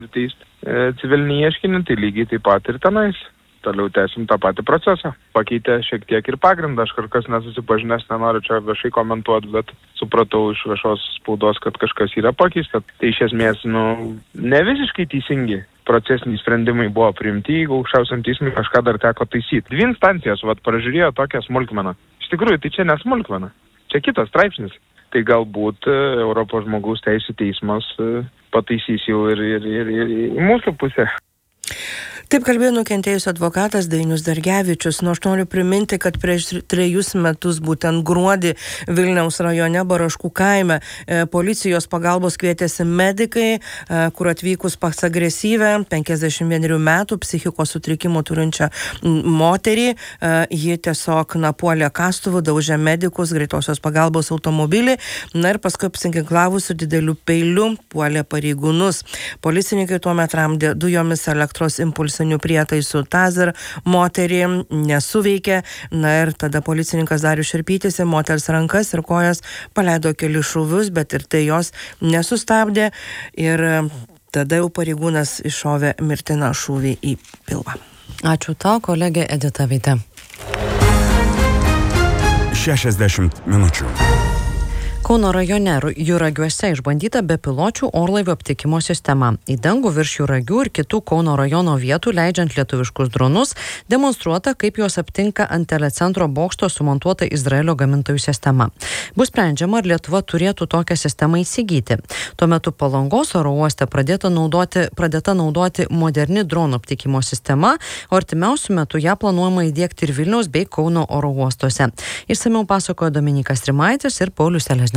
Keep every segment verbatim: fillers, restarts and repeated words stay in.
teisti civilinį ieškinį, tai lygiai taip pat ir tenais. Toliau tęsim tą patį procesą. Pakeitė šiek tiek ir pagrindą. Aš karkas nesusipažinęs, nenoriu čia viešai komentuoti, bet supratau iš viešos spaudos, kad kažkas yra pakeista. Tai iš esmės, nu, ne visiškai teisingi procesiniai sprendimai buvo priimti, jeigu aukščiausiam teismui kažką dar teko taisyti. Dvi instancijos, vat, pražiūrėjo tokią smulkmeną. Iš tikrųjų, tai čia nesmulkmena. Čia kitas straipsnis. Tai galbūt Europos žmogaus teisių teismas pataisys jau ir, ir, ir, ir į mūsų pusę. Taip kalbėjo nukentėjus advokatas Dainius Dargevičius. Nu, aš noriu priminti, kad prieš trejus metus, būtent gruodį, Vilniaus rajone Baraškų kaime e, policijos pagalbos kvietėsi medikai, e, kur atvykus pas agresyvę, penkiasdešimt vienerių metų psichikos sutrikimų turinčią moterį, e, ji tiesiog napuolė kastuvu, daužė medikus, greitosios pagalbos automobilį, na ir paskui apsiginklavus su dideliu peiliu puolė pareigūnus. Policininkai tuomet ramdė dujomis elektros impulsų prietaisų Taser, moterį nesuveikė, na ir tada policininkas Darius Šerpytis į moters rankas ir kojas paleido keli šūvius, bet ir tai jos nesustabdė ir tada jau pareigūnas iššovė mirtiną šūvį į pilvą. Ačiū tau, kolegė Edita Vytė. šešiasdešimt minučių. Kauno rajone Juragiuose išbandyta bepiločių orlaivių aptikimo sistema. Į dangų virš Juragių ir kitų Kauno rajono vietų leidžiant lietuviškus dronus demonstruota, kaip juos aptinka ant telecentro bokšto sumontuota Izraelio gamintojų sistema. Bus sprendžiama, ar Lietuva turėtų tokią sistemą įsigyti. Tuo metu Palangos oro uoste pradėta naudoti, pradėta naudoti moderni dronų aptikimo sistema, o artimiausiu metu ją planuojama įdiegti ir Vilniaus bei Kauno oro uostuose. Išsamiau pasakojo Dominikas Rimaitis ir Paulius Selezniovas.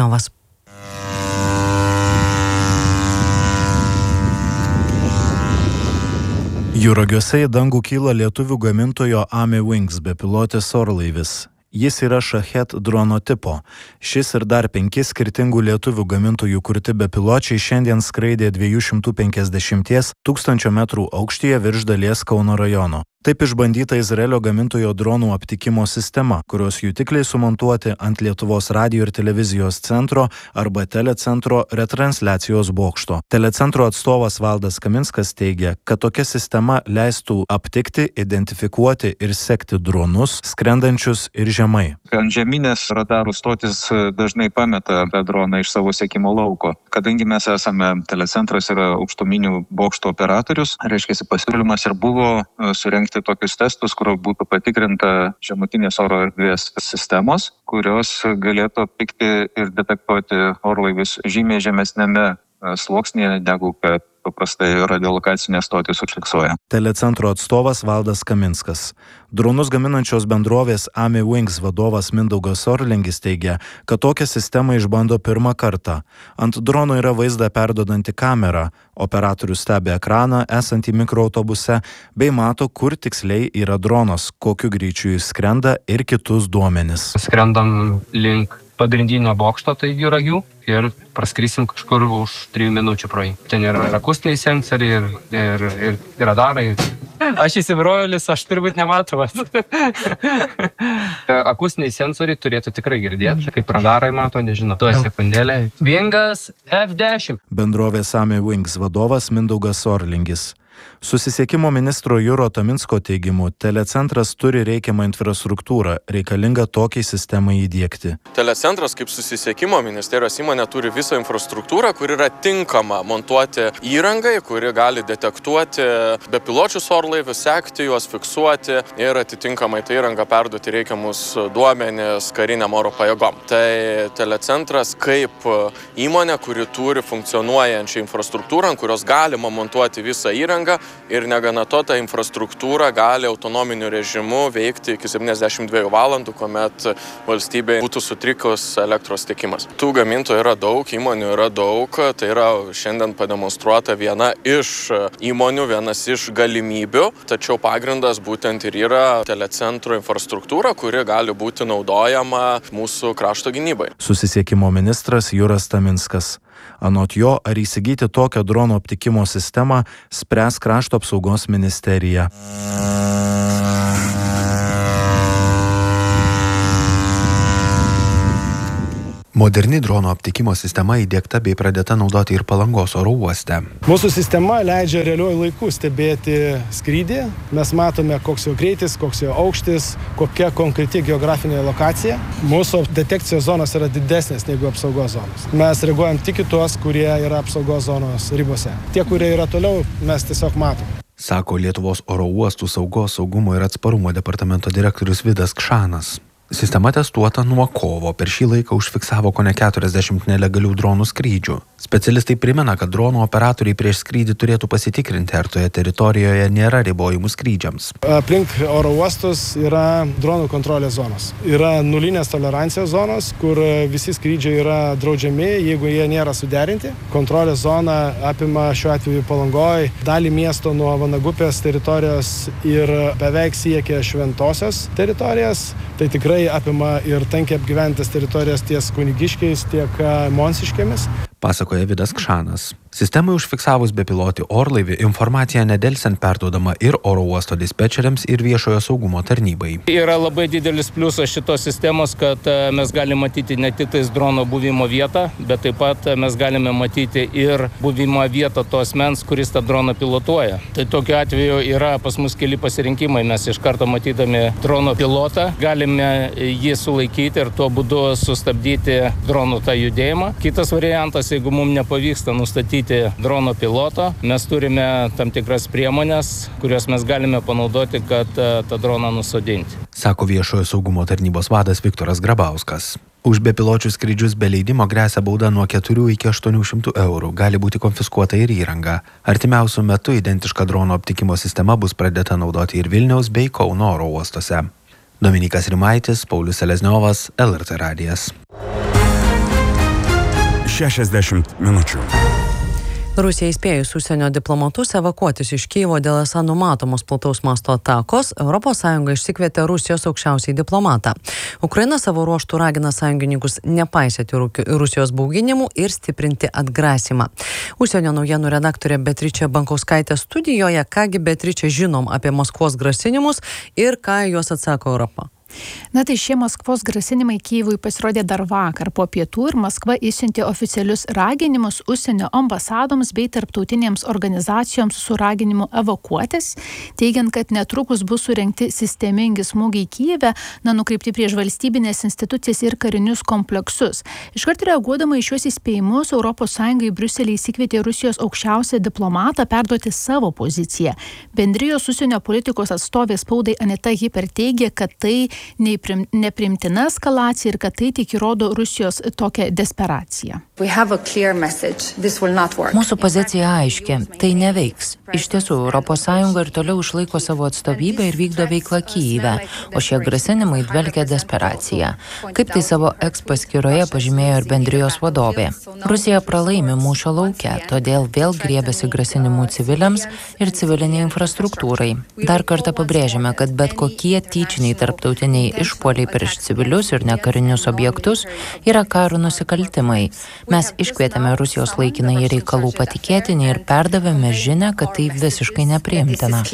Juragiuose į dangų kyla lietuvių gamintojo AmiWings bepilotis orlaivis. Jis yra Shahed drono tipo. Šis ir dar penki skirtingų lietuvių gamintojų kurti bepiločiai šiandien skraidė dviejų šimtų penkiasdešimties tūkstančių metrų aukštyje virš dalies Kauno rajono. Taip išbandyta Izraelio gamintojo dronų aptikimo sistema, kurios jutikliai sumontuoti ant Lietuvos radijo ir televizijos centro arba telecentro retransliacijos bokšto. Telecentro atstovas Valdas Kaminskas teigia, kad tokia sistema leistų aptikti, identifikuoti ir sekti dronus, skrendančius ir žemai. Antžeminės radarų stotis dažnai pameta tą droną iš savo sekimo lauko. Kadangi mes esame telecentras ir aukštuminių bokšto operatorius, reiškia, pasiūlymas ir buvo surengti tokius testus, kur būtų patikrinta žemutinės oro erdvės sistemos, kurios galėtų aptikti ir detektuoti orlaivius žymiai žemesnėme sluoksnėje, negu kad paprastai radiolokacinė stotis užfiksuoja. Telecentro atstovas Valdas Kaminskas. Dronus gaminančios bendrovės AmiWings vadovas Mindaugas Orlingis teigia, kad tokią sistemą išbando pirmą kartą. Ant drono yra vaizdą perduodanti kamera. Operatorius stebi ekraną esantį mikroautobuse bei mato, kur tiksliai yra dronas, kokiu greičiu jis skrenda ir kitus duomenis. Skrendam link pagrindinio bokšto, tai Juragių, ir praskrisim kažkur už trijų minučių pro jį. Ten yra ir akustiniai sensoriai, ir, ir, ir, ir radarai. Aš įsibrojulis, aš turbūt nematomas. Akustiniai sensoriai turėtų tikrai girdėti, kaip radarai mato, nežinau, tuo sekundėlė. Vingas F dešimt. Bendrovės AmiWings vadovas Mindaugas Orlingis. Susisiekimo ministro Juro Taminsko teigimu, telecentras turi reikiamą infrastruktūrą, reikalingą tokiai sistemai įdiegti. Telecentras kaip susisiekimo ministerijos įmonė turi visą infrastruktūrą, kuri yra tinkama montuoti įrangai, kuri gali detektuoti bepiločius orlaivius, sekti juos, fiksuoti ir atitinkamai tai įrangą perduoti reikiamus duomenis kariniam oro pajėgom. Tai telecentras kaip įmonė, kuri turi funkcionuojančią infrastruktūrą, kurios galima montuoti visą įrangą, ir negana to, ta infrastruktūra gali autonominiu režimu veikti iki septyniasdešimt dviejų valandų, kuomet valstybė būtų sutrikus elektros tiekimas. Tų gamintojų yra daug, įmonių yra daug, tai yra šiandien pademonstruota viena iš įmonių, vienas iš galimybių, tačiau pagrindas būtent ir yra telecentro infrastruktūra, kuri gali būti naudojama mūsų krašto gynybai. Susisiekimo ministras Juras Taminskas. Anot jo, ar įsigyti tokią dronų aptikimo sistemą, spręs krašto apsaugos ministerija. Moderni drono aptikimo sistema įdiegta bei pradėta naudoti ir Palangos oro uoste. Mūsų sistema leidžia realiuoju laiku stebėti skrydį. Mes matome, koks jo greitis, koks jo aukštis, kokia konkreti geografinė lokacija. Mūsų detekcijos zonos yra didesnės negu apsaugos zonos. Mes reaguojam tik į tuos, kurie yra apsaugos zonos ribose. Tie, kurie yra toliau, mes tiesiog matome. Sako Lietuvos oro uostų saugos, saugumo ir atsparumo departamento direktorius Vidas Kšanas. Sistema testuota nuo kovo. Per šį laiką užfiksavo kone keturiasdešimt nelegalių dronų skrydžių. Specialistai primena, kad dronų operatoriai prieš skrydį turėtų pasitikrinti, ar toje teritorijoje nėra ribojimų skrydžiams. Aplink oro uostus yra dronų kontrolės zonos. Yra nulinės tolerancijos zonos, kur visi skrydžiai yra draudžiami, jeigu jie nėra suderinti. Kontrolės zona apima šiuo atveju Palangoj dalį miesto nuo Vanagupės teritorijos ir beveik siekia Šventosios teritorijas. Tai tikrai apima ir tankiai apgyventas teritorijas ties Kunigiškiais, tiek Monsiškėmis. Pasakoja Vidas Kšanas. Sistemai užfiksavus bepilotį orlaivį, informacija nedelsiant perduodama ir oro uosto dispečeriams ir viešojo saugumo tarnybai. Yra labai didelis pliusas šitos sistemos, kad mes galime matyti ne tik tais drono buvimo vietą, bet taip pat mes galime matyti ir buvimo vietą to asmens, kuris tą droną pilotuoja. Tai tokiu atveju yra pas mus keli pasirinkimai. Mes iš karto matydami drono pilotą galime jį sulaikyti ir tuo būdu sustabdyti drono tą judėjimą. Kitas variantas, jeigu mums nepavyksta nustatyti drono piloto, mes turime tam tikras priemonės, kurias mes galime panaudoti, kad tą droną nusodinti. Sako viešojo saugumo tarnybos vadas Viktoras Grabauskas. Už bepiločių skrydžius be leidimo gresia bauda nuo keturių iki aštuonių šimtų eurų. Gali būti konfiskuota ir įranga. Artimiausiu metu identiška drono aptikimo sistema bus pradėta naudoti ir Vilniaus bei Kauno oro uostuose. Dominikas Rimaitis, Paulius Selezniovas, L R T radijas. šešiasdešimt minučių. Rusija įspėjus užsienio diplomatus evakuotis iš Kijevo dėl esą numatomos plataus masto atakos, Europos Sąjunga išsikvietė Rusijos aukščiausiai diplomatą. Ukraina savo ruožtų ragina sąjungininkus nepaisyti Rusijos bauginimų ir stiprinti atgrasymą. Užsienio naujienų redaktorė Beatričė Bankauskaitė studijoje. Kągi, Beatričė, žinom apie Maskvos grasinimus ir ką juos atsako Europa? Na tai šie Maskvos grasinimai Kijevui pasirodė dar vakar po pietų ir Maskva išsiuntė oficialius raginimus užsienio ambasadoms bei tarptautinėms organizacijoms su raginimu evakuotis, teigiant, kad netrukus bus surengti sistemingi smūgiai Kijeve, na, nukreipti prieš valstybinės institucijas ir karinius kompleksus. Iškart reaguodama į šiuos įspėjimus, Europos Sąjunga į Briuselį įsikvietė Rusijos aukščiausią diplomatą perduoti savo poziciją. Bendrijos užsienio politikos atstovė spaudai Anita Hiper teigia, kad tai neprimtina eskalacija ir kad tai tik įrodo Rusijos tokią desperaciją. Mūsų pozicija aiški, tai neveiks. Iš tiesų, Europos Sąjunga ir toliau išlaiko savo atstovybę ir vykdo veiklą Kijeve, o šie grasinimai dvelkia desperacija. Kaip tai savo eks paskyroje pažymėjo ir bendrijos vadovė. Rusija pralaimi mūšio lauke, todėl vėl griebiasi grasinimų civiliams ir civiliniai infrastruktūrai. Dar kartą pabrėžiame, kad bet kokie tyčiniai tarptautiniai išpuoliai prieš civilius ir nekarinius objektus yra karo nusikaltimai. Mes iškvietėme Rusijos laikinąjį reikalų patikėtinį ir perdavėme žinią, kad tai visiškai nepriimtina.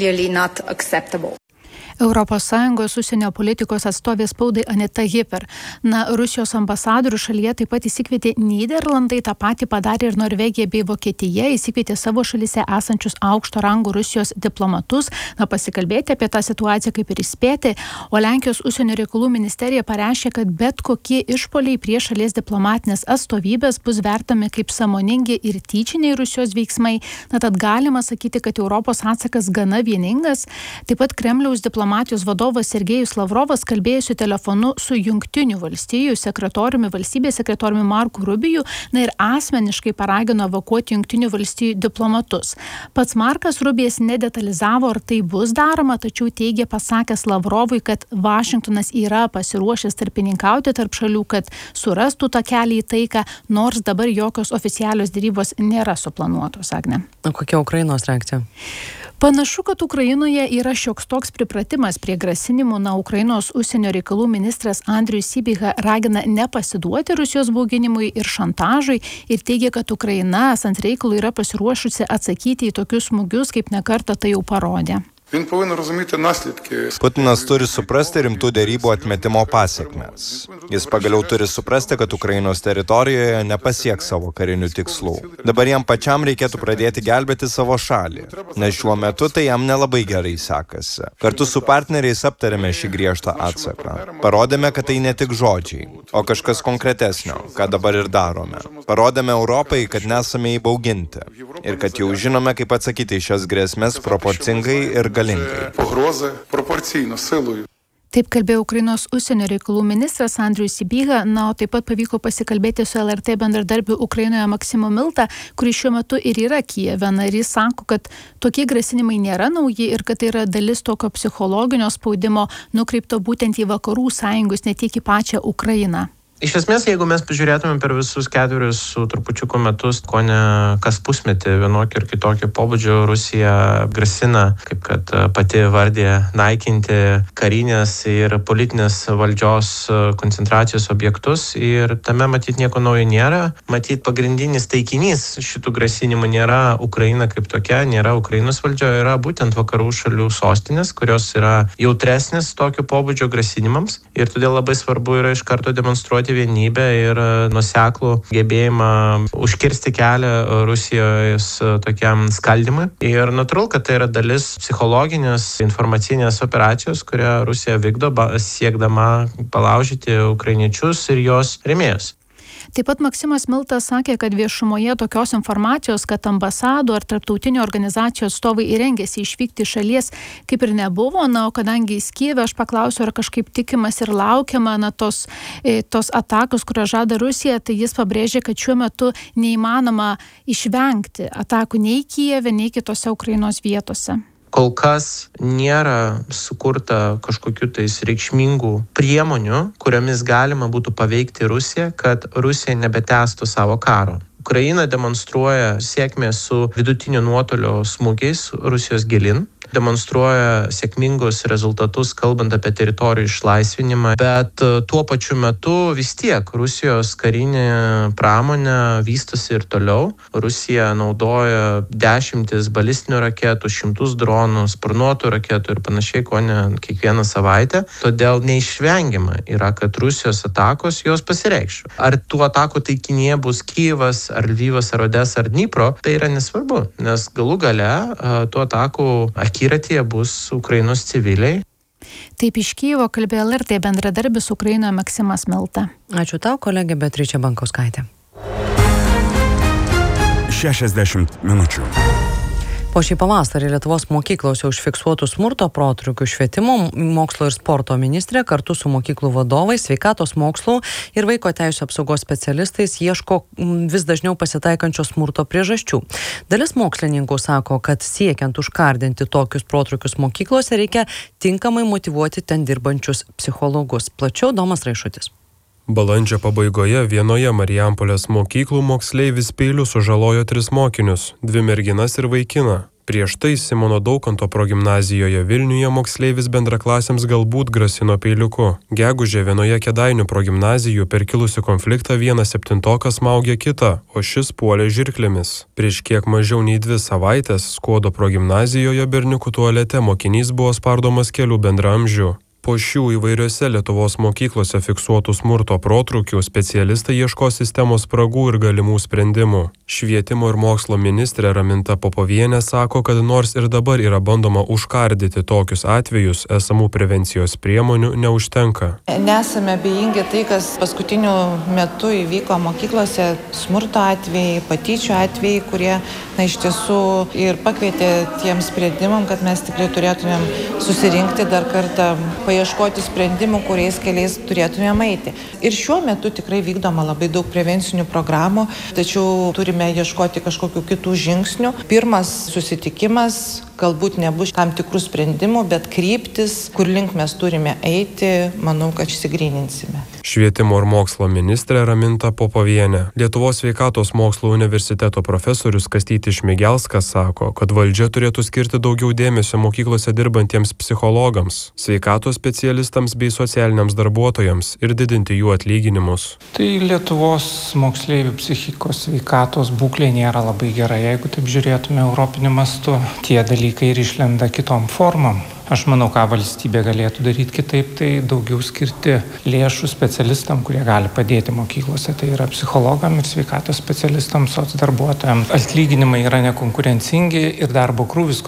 Europos Sąjungos užsienio politikos atstovė spaudai Anita Hiper. Na, Rusijos ambasadorių šalyje taip pat įsikvietė Nyderlandai, tą patį padarė ir Norvegija bei Vokietija, įsikvietė savo šalyse esančius aukšto rango Rusijos diplomatus, na, pasikalbėti apie tą situaciją, kaip ir įspėti, o Lenkijos užsienio reikalų ministerija pareiškė, kad bet kokie išpoliai prieš šalies diplomatinės atstovybės bus vertami kaip sąmoningi ir tyčiniai Rusijos veiksmai, na, tad galima sakyti, kad Europos atsakas gana vieningas. Taip pat Kremliaus diplomatijos Diplomatijos vadovas Sergejus Lavrovas kalbėjusi telefonu su Jungtinių valstijų sekretoriumi, valstybės sekretoriumi Marku Rubiju, na ir asmeniškai paragino evakuoti Jungtinių valstijų diplomatus. Pats Markas Rubijas nedetalizavo, ar tai bus daroma, tačiau teigė pasakęs Lavrovui, kad Vašingtonas yra pasiruošęs tarpininkauti tarp šalių, kad surastų tą kelią į taiką, nors dabar jokios oficialios dėrybos nėra suplanuotos, Agne. O kokia Ukrainos reakcija? Panašu, kad Ukrainoje yra šioks toks pripratimas prie grasinimų. Na, Ukrainos užsienio reikalų ministras Andrius Sybiha ragina nepasiduoti Rusijos bauginimui ir šantažui ir teigia, kad Ukraina, esant reikalui, yra pasiruošusi atsakyti į tokius smūgius, kaip nekartą tai jau parodė. Putinas turi suprasti rimtų dėrybų atmetimo pasiekmes. Jis pagaliau turi suprasti, kad Ukrainos teritorijoje nepasieks savo karinių tikslų. Dabar jam pačiam reikėtų pradėti gelbėti savo šalį, nes šiuo metu tai jam nelabai gerai sekasi. Kartu su partneriais aptarėme šį griežtą atsaką. Parodėme, kad tai ne tik žodžiai, o kažkas konkretesnio, ką dabar ir darome. Parodėme Europai, kad nesame įbauginti ir kad jau žinome, kaip atsakyti į šias grėsmes proporcingai ir galingai. Taip kalbėjo Ukrainos užsienio reikalų ministras Andrius Sybiga, na, o taip pat pavyko pasikalbėti su L R T bendradarbiu Ukrainoje Maksimu Milta, kuris šiuo metu ir yra Kijeve. Na, ir jis sako, kad tokie grasinimai nėra nauji ir kad tai yra dalis tokio psichologinio spaudimo nukreipto būtent į vakarų sąjungus, ne tiek į pačią Ukrainą. Iš esmės, jeigu mes pažiūrėtume per visus ketverius su trupučiuku metus, ko ne kas pusmetį vienokį ir kitokį pobūdžio, Rusija grasina, kaip kad pati vardė, naikinti karinės ir politinės valdžios koncentracijos objektus ir tame matyt nieko naujo nėra. Matyt, pagrindinis taikinys šitų grasinimų nėra Ukraina kaip tokia, nėra Ukrainos valdžia, yra būtent vakarų šalių sostinės, kurios yra jautresnės tokio pobūdžio grasinimams ir todėl labai svarbu yra iš karto demonstruoti vienybę ir nuoseklų gebėjimą užkirsti kelią Rusijos tokiam skaldymui. Ir natūralu, kad tai yra dalis psichologinės informacinės operacijos, kurią Rusija vykdo siekdama palaužyti ukrainiečius ir jos rėmėjus. Taip pat Maksimas Miltas sakė, kad viešumoje tokios informacijos, kad ambasadų ar tarptautinių organizacijų atstovai įrengėsi išvykti iš šalies, kaip ir nebuvo. Na, o kadangi jis Kijeve, aš paklausiu, ar kažkaip tikimas ir laukiama na, tos, tos atakos, kurią žada Rusija, tai jis pabrėžė, kad šiuo metu neįmanoma išvengti atakų nei Kijeve, nei kitose Ukrainos vietose. Kol kas nėra sukurta kažkokių tais reikšmingų priemonių, kuriomis galima būtų paveikti Rusiją, kad Rusija nebetęstų savo karo. Ukraina demonstruoja sėkmę su vidutinio nuotolio smūgiais Rusijos gilin, demonstruoja sėkmingus rezultatus, kalbant apie teritorijų išlaisvinimą, bet tuo pačiu metu vis tiek Rusijos karinė pramonė vystosi ir toliau. Rusija naudoja dešimtis balistinių raketų, šimtus dronų, sparnuotų raketų ir panašiai, ko ne kiekvieną savaitę. Todėl neišvengiama yra, kad Rusijos atakos jos pasireikš. Ar tų atakų taikinėje bus Kijevas, ar Lvivas, ar Odesa, ar Dnipro, tai yra nesvarbu, nes galų gale tų atakų akiratyje bus Ukrainos civiliai. Taip iš Kijevo kalbėjo L R T bendradarbis Ukrainoje Maksimas Milta. Ačiū tau, kolegė Beatričė Bankauskaitė. šešiasdešimt minučių. Po šį pavasarį Lietuvos mokyklose užfiksuotų smurto protrūkių švietimo, mokslo ir sporto ministrė kartu su mokyklų vadovais, sveikatos mokslų ir vaiko teisių apsaugos specialistais ieško vis dažniau pasitaikančio smurto priežasčių. Dalis mokslininkų sako, kad siekiant užkardinti tokius protrūkius mokyklose reikia tinkamai motyvuoti ten dirbančius psichologus. Plačiau Domas Raišutis. Balandžio pabaigoje vienoje Marijampolės mokyklų moksleivis peiliu sužalojo tris mokinius, dvi merginas ir vaikiną. Prieš tai Simono Daukanto progimnazijoje Vilniuje moksleivis bendraklasiams galbūt grasino peiliuku. Gegužę vienoje Kėdainių progimnazijų per kilusį konfliktą vienas septintokas smaugė kitą, o šis puolė žirklėmis. Prieš kiek mažiau nei dvi savaitės Skuodo progimnazijoje berniukų tualete mokinys buvo spardomas kelių bendraamžių. Po šių įvairiose Lietuvos mokyklose fiksuotų smurto protrūkių specialistai ieško sistemos spragų ir galimų sprendimų. Švietimo ir mokslo ministrė Raminta Popovienė sako, kad nors ir dabar yra bandoma užkardyti tokius atvejus, esamų prevencijos priemonių neužtenka. Nesame abejingi tai, kas paskutiniu metu įvyko mokyklose, smurto atvejai, patyčių atvejai, kurie na, iš tiesų ir pakvietė tiem sprendimam, kad mes tikrai turėtumėm susirinkti dar kartą, paieškoti sprendimų, kuriais keliais turėtumėm eiti. Ir šiuo metu tikrai vykdoma labai daug prevencinių programų, tačiau turime ieškoti kažkokių kitų žingsnių. Pirmas susitikimas galbūt nebus tam tikrų sprendimų, bet kryptis, kur link mes turime eiti, manau, kad išsigryninsime. Švietimo ir mokslo ministrė Raminta Popovienė. Lietuvos sveikatos mokslo universiteto profesorius Kastytis Šmigelskas sako, kad valdžia turėtų skirti daugiau dėmesio mokyklose dirbantiems psichologams. Sveikatos specialistams bei socialiniams darbuotojams ir didinti jų atlyginimus. Tai Lietuvos moksleivių psichikos sveikatos būklė nėra labai gera. Jeigu taip žiūrėtume europiniu mastu, tie dalykai ir išlenda kitom formom. Aš manau, ką valstybė galėtų daryti kitaip, tai daugiau skirti lėšų specialistam, kurie gali padėti mokyklose. Tai yra psichologam ir sveikatos specialistam, soc darbuotojams. Atlyginimai yra nekonkurencingi ir darbo krūvis,